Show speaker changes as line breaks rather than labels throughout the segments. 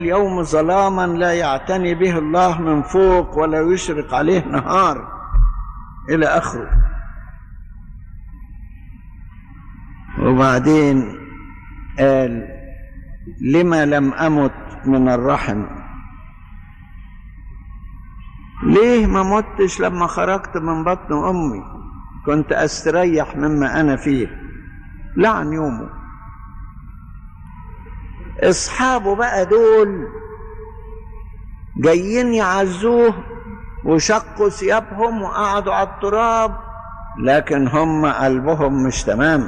اليوم ظلاما لا يعتني به الله من فوق ولا يشرق عليه نهار إلى آخره. وبعدين قال: لما لم أمت من الرحم؟ ليه ما متش لما خرجت من بطن أمي؟ كنت أستريح مما أنا فيه. لعن يومه. أصحابه بقى دول جايين يعزوه وشقوا ثيابهم وقعدوا على التراب، لكن هم قلبهم مش تمام،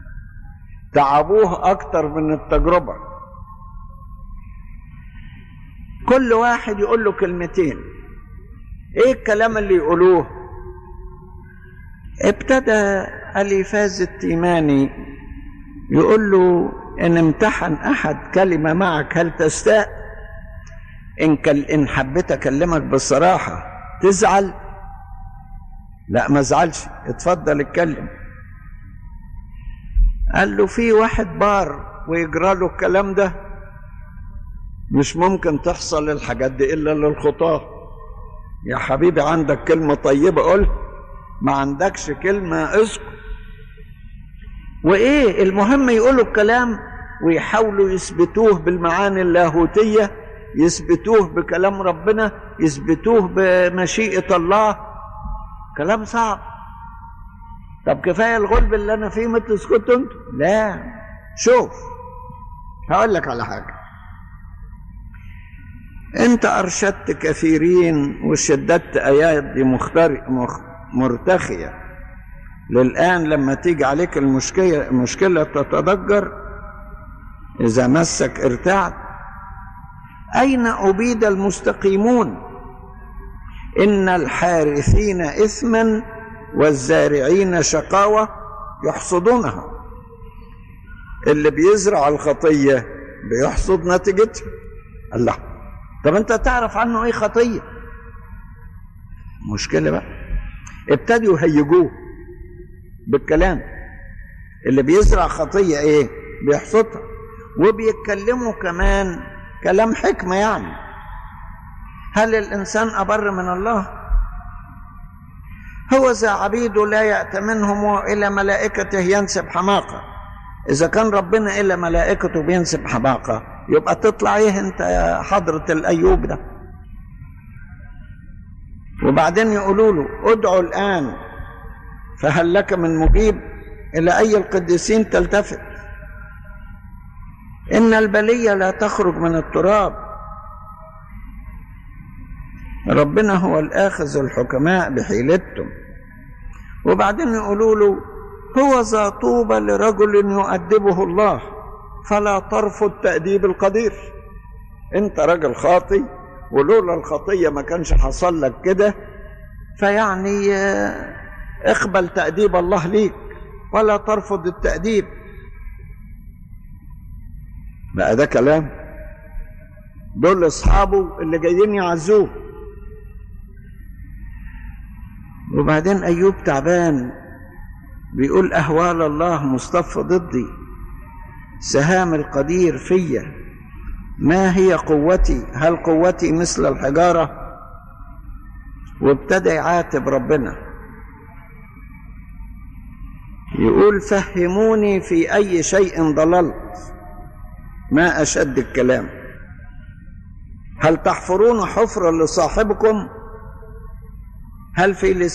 تعبوه أكتر من التجربة. كل واحد يقول له كلمتين. ايه الكلام اللي يقولوه؟ ابتدى اليفاز التيماني يقول له: ان امتحن احد كلمة معك هل تستاء؟ ان حبيت اكلمك بصراحة تزعل؟ لا ما ازعلش، اتفضل اتكلم. قال له: في واحد بار ويجرى له الكلام ده؟ مش ممكن تحصل الحاجات دي الا للخطاه. يا حبيبي عندك كلمة طيبة قول، ما عندكش كلمة اسكت. وايه المهم؟ يقولوا الكلام ويحاولوا يثبتوه بالمعاني اللاهوتية، يثبتوه بكلام ربنا، يثبتوه بمشيئة الله. كلام صعب. طب كفاية الغلب اللي انا فيه، ما تسكتوا انتوا؟ لا. شوف هقول لك على حاجة. انت ارشدت كثيرين وشددت ايادي مرتخية، للآن لما تيجي عليك المشكلة تتضجر، إذا مسك ارتعد. أين أبيد المستقيمون؟ إن الحارثين إثما والزارعين شقاوة يحصدونها. اللي بيزرع الخطية بيحصد نتيجتها. الله، طب انت تعرف عنه ايه خطية؟ مشكلة بقى. ابتدوا يهيجوه بالكلام. اللي بيزرع خطية ايه؟ بيحصدها. وبيتكلموا كمان كلام حكمة. يعني هل الانسان ابر من الله؟ هو ذا عبيده لا يأتمنهم والى ملائكته ينسب حماقة. اذا كان ربنا الى ملائكته بينسب حماقة، يبقى تطلع ايه انت يا حضرة الايوب ده؟ وبعدين يقولوا له: ادعوا الان فهل لك من مجيب؟ الى اي القديسين تلتفت؟ ان البلية لا تخرج من التراب. ربنا هو الاخذ الحكماء بحيلتهم. وبعدين يقولوا له: هو ذا طوبى لرجل يؤدبه الله فلا ترفض تأديب القدير. انت راجل خاطي، ولولا الخطية ما كانش حصل لك كده، فيعني اقبل تأديب الله ليك ولا ترفض التأديب. بقى ده كلام؟ دول اصحابه اللي جايين يعزوه. وبعدين ايوب تعبان بيقول: اهوال الله مصطفى ضدي، سهام القدير فيا. ما هي قوتي؟ هل قوتي مثل الحجارة؟ وابتدى يعاتب ربنا، يقول: فهموني في أي شيء ضللت. ما أشد الكلام. هل تحفرون حفرا لصاحبكم؟ هل في